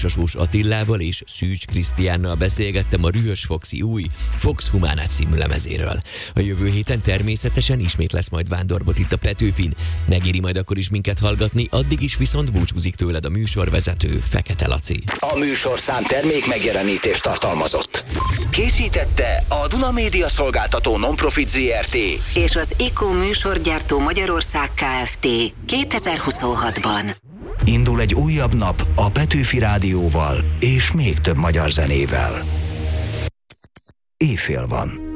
Sasós Attillával és Szűcs Krisztiánnal beszélgettem a Rühös Foxy új Fox Humana című lemezéről. A jövő héten természetesen ismét lesz majd Vándorbot itt a Petőfin. Megéri majd akkor is minket hallgatni, addig is viszont búcsúzik tőled a műsorvezető, Fekete Laci. A műsorszám termék megjelenítést tartalmazott. Készítette a Duna Média Szolgáltató Nonprofit Zrt. és az ECO műsorgyártó Magyarország Kft. 2026-ban. Indul egy újabb nap a Petőfi Rádióval és még több magyar zenével. Éjfél van.